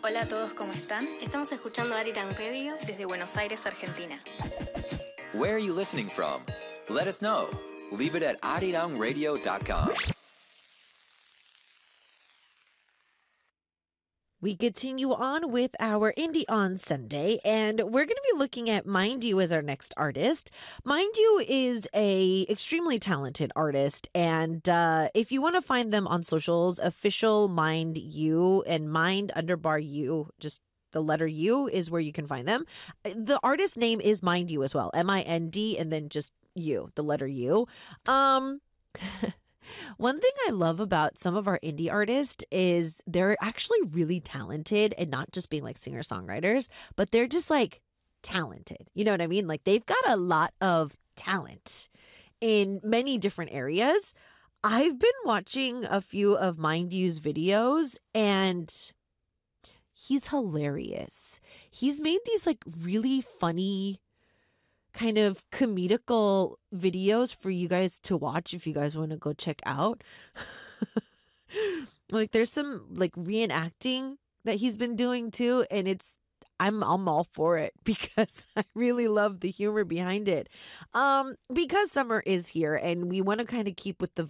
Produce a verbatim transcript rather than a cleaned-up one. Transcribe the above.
Hola a todos, ¿cómo están? Estamos escuchando Arirang Radio desde Buenos Aires, Argentina. Where are you listening from? Let us know. Leave it at arirang radio dot com. We continue on with our Indie on Sunday, and we're going to be looking at Mind You as our next artist. Mind You is a extremely talented artist, and uh, if you want to find them on socials, official Mind You and Mind underbar You, just the letter U is where you can find them. The artist name is Mind You as well, M I N D, and then just U, the letter U. Um... One thing I love about some of our indie artists is they're actually really talented and not just being like singer-songwriters, but they're just like talented. You know what I mean? Like they've got a lot of talent in many different areas. I've been watching a few of Mind You's videos and he's hilarious. He's made these like really funny kind of comedical videos for you guys to watch if you guys want to go check out. Like there's some like reenacting that he's been doing too, and it's I'm I'm all for it because I really love the humor behind it. Um because summer is here and we want to kind of keep with the